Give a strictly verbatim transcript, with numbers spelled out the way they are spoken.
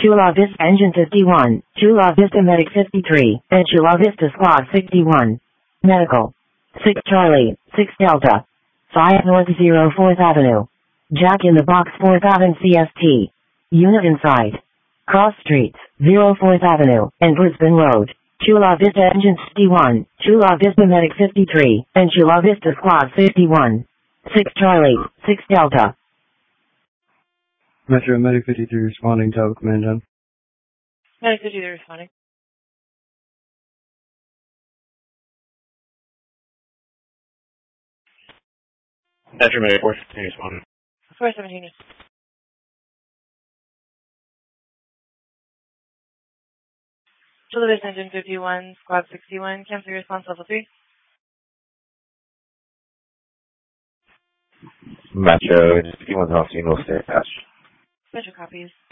Chula Vista Engine fifty-one, Chula Vista Medic fifty-three, and Chula Vista Squad sixty-one. Medical. six Charlie, six Delta. five North zero fourth Avenue. Jack in the Box fourth Avenue C S T. Unit inside. Cross Streets, zero fourth Avenue, and Brisbane Road. Chula Vista Engine sixty-one, Chula Vista Medic fifty-three, and Chula Vista Squad fifty-one. six Charlie, six Delta. Metro Medic fifty-three responding, Tower Command done. Medic fifty-three responding. Metro Medic four seventeen responding. four seventeen. Chula Vista Engine fifty-one, Squad sixty-one, cancel your response level three. Metro fifty-one House, Universal State Patch. Metro copies.